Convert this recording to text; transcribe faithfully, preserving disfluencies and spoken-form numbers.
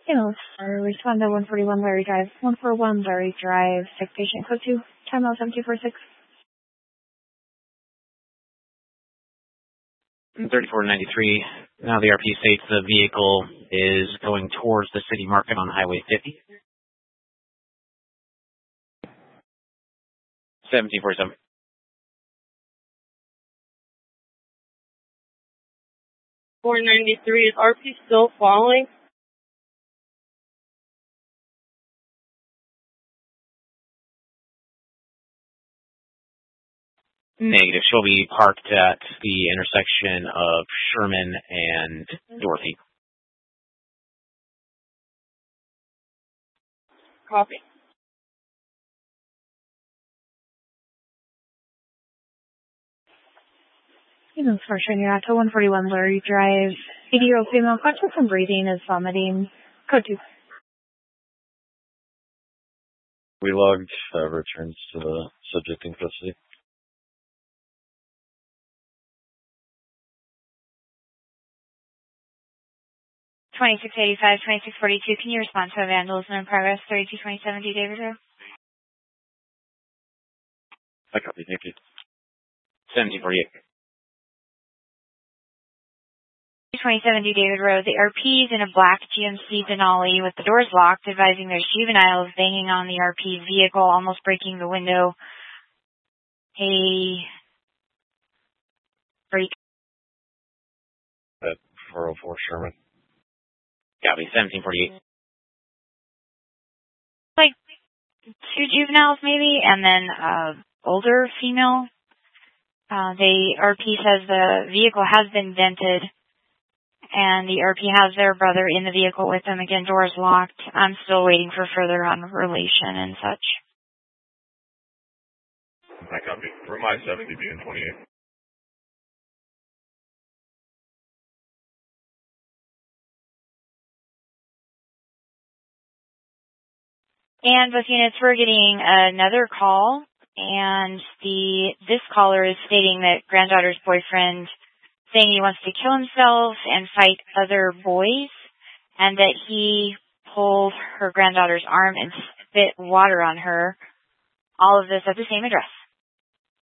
You know, or respond to one forty-one Larry Drive. one forty-one Larry Drive, sick patient code two, time out seven two four six. thirty-four ninety-three. Now the R P states the vehicle is going towards the city market on Highway fifty. seventeen forty-seven. four ninety-three, is R P still following? Negative. She'll be parked at the intersection of Sherman and Dorothy. Copy. You know, for Shinyato, one forty-one Larry Drive. eighty-year-old female, conscious and breathing, is vomiting. Code two. We logged uh, returns to the subject in custody. twenty-six eighty-five, twenty-six forty-two, can you respond to a vandalism in progress, thirty-two twenty-seven D David Road? I copy, thank you. seventeen forty-eight. twenty-seven D David Road, the R P is in a black G M C Denali with the doors locked, advising there's juveniles banging on the R P vehicle, almost breaking the window. A break. At four oh four Sherman. Copy, seventeen forty-eight. Like two juveniles maybe, and then uh older female. Uh, the R P says the vehicle has been vented, and the R P has their brother in the vehicle with them. Again, doors locked. I'm still waiting for further on relation and such. I copy. From I seventy B and twenty-eight. And both units, we're getting another call, and the this caller is stating that granddaughter's boyfriend saying he wants to kill himself and fight other boys, and that he pulled her granddaughter's arm and spit water on her. All of this at the same address.